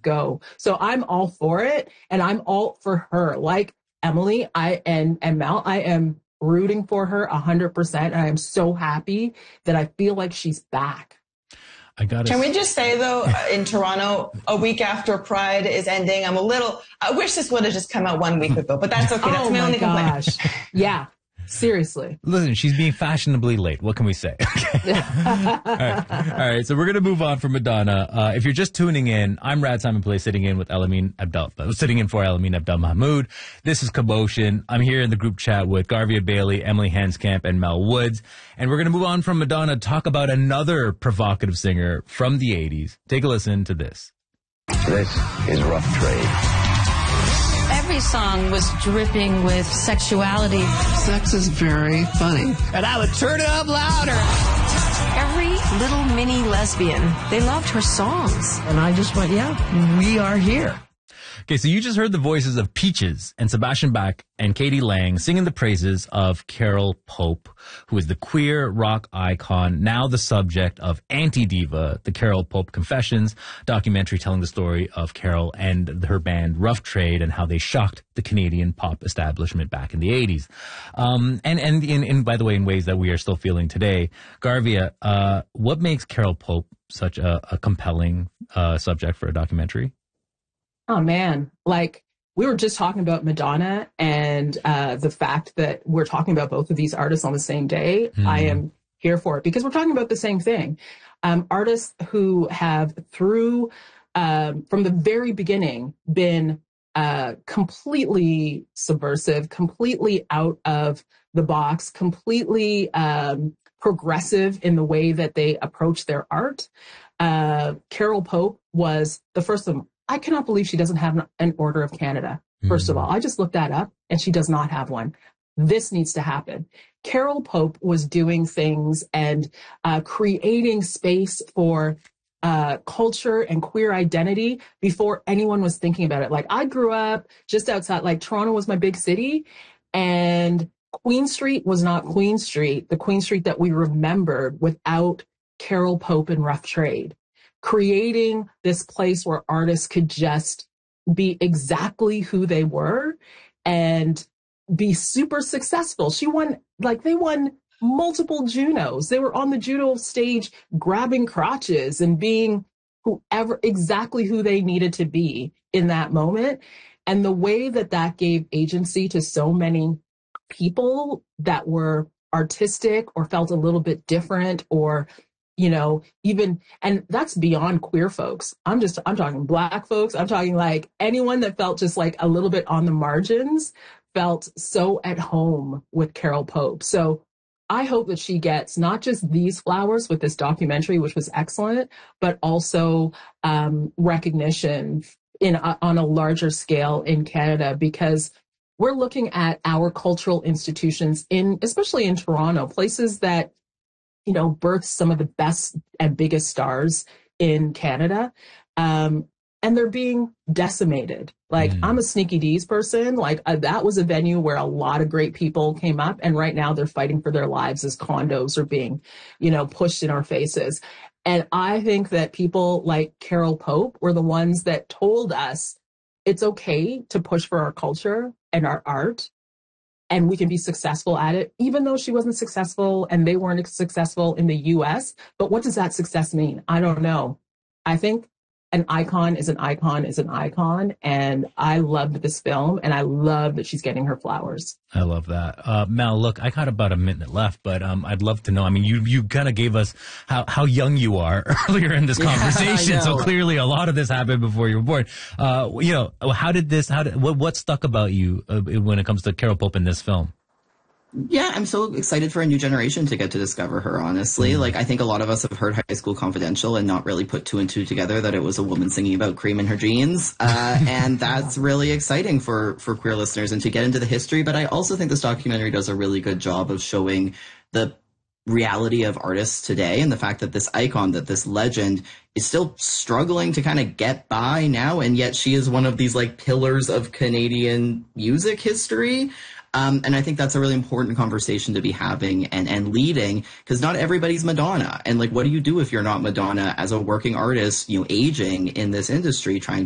go. So I'm all for it, and I'm all for her. Like Emily, and Mel, I am rooting for her 100%. And I am so happy that I feel like she's back. Can we just say, though, in Toronto, a week after Pride is ending, I wish this would have just come out 1 week ago, but that's okay. That's my only complaint. Yeah, seriously. Listen, she's being fashionably late. What can we say? All right. So we're going to move on from Madonna. If you're just tuning in, I'm Rad Simon Play, sitting in for Elamine Abdel Mahmoud. This is Commotion. I'm here in the group chat with Garvia Bailey, Emily Hanscamp, and Mel Woods. And we're going to move on from Madonna to talk about another provocative singer from the 80s. Take a listen to this. This is Rough Trade. Every song was dripping with sexuality. Sex is very funny. And I would turn it up louder. Every little mini lesbian, they loved her songs. And I just went, yeah, we are here. Okay, so you just heard the voices of Peaches and Sebastian Bach and Katie Lang singing the praises of Carol Pope, who is the queer rock icon, now the subject of Anti-Diva, the Carol Pope Confessions documentary telling the story of Carol and her band Rough Trade and how they shocked the Canadian pop establishment back in the 80s. And by the way, in ways that we are still feeling today. Garvia, what makes Carol Pope such a compelling subject for a documentary? Oh, man. Like, we were just talking about Madonna and the fact that we're talking about both of these artists on the same day. I am here for it because we're talking about the same thing. Artists who have from the very beginning, been completely subversive, completely out of the box, completely progressive in the way that they approach their art. Carol Pope was the first of them. I cannot believe she doesn't have an Order of Canada. First of all, I just looked that up and she does not have one. This needs to happen. Carol Pope was doing things and creating space for culture and queer identity before anyone was thinking about it. Like, I grew up just outside, like, Toronto was my big city, and Queen Street was not Queen Street, the Queen Street that we remembered, without Carol Pope and Rough Trade. Creating this place where artists could just be exactly who they were and be super successful. They won multiple Junos. They were on the Juno stage grabbing crotches and being exactly who they needed to be in that moment. And the way that gave agency to so many people that were artistic or felt a little bit different, or and that's beyond queer folks. I'm talking Black folks. I'm talking like anyone that felt just like a little bit on the margins felt so at home with Carol Pope. So I hope that she gets not just these flowers with this documentary, which was excellent, but also recognition on a larger scale in Canada, because we're looking at our cultural institutions especially in Toronto, places that birthed some of the best and biggest stars in Canada. And they're being decimated. Like, I'm a Sneaky D's person. Like, that was a venue where a lot of great people came up, and right now they're fighting for their lives as condos are being, pushed in our faces. And I think that people like Carol Pope were the ones that told us it's okay to push for our culture and our art, and we can be successful at it, even though she wasn't successful and they weren't successful in the US. But what does that success mean? I don't know. I think an icon is an icon is an icon. And I loved this film, and I love that she's getting her flowers. I love that. Mel, look, I got about a minute left, but I'd love to know. I mean, you kind of gave us how young you are earlier in this conversation. So clearly a lot of this happened before you were born. What stuck about you when it comes to Carol Pope in this film? Yeah, I'm so excited for a new generation to get to discover her, honestly. Like, I think a lot of us have heard High School Confidential and not really put two and two together that it was a woman singing about cream in her jeans. And that's really exciting for queer listeners and to get into the history. But I also think this documentary does a really good job of showing the reality of artists today and the fact that this icon, that this legend is still struggling to kind of get by now. And yet she is one of these like pillars of Canadian music history. And I think that's a really important conversation to be having and leading, because not everybody's Madonna. And like, what do you do if you're not Madonna as a working artist, aging in this industry, trying